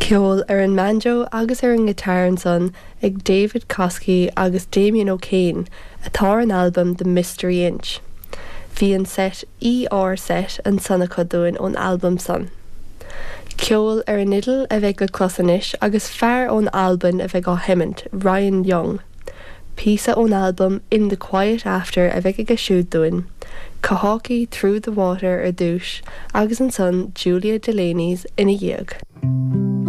Ceol ar an banjo agus ar an guitar an son ag David Kosky agus Damien O'Kane atá an album The Mystery Inch. Bhí an set ER set an sanna chuúin ón album son. Ceol ar an nidal a bheith go closanis agus fear ón album a bheith go himint, Ryan Young. Písa ón album In the Quiet After a bheith go siúdúin. Cahocky Through the Water ar dúis agus an son Julia Delaney's Ina Dhiag.